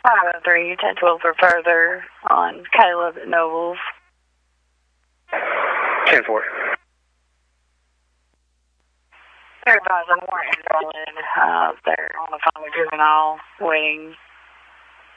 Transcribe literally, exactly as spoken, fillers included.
five oh three, ten twelve for further on Caleb at Nobles. ten four. They're advising more invalid uh, they're on the phone with juvenile, waiting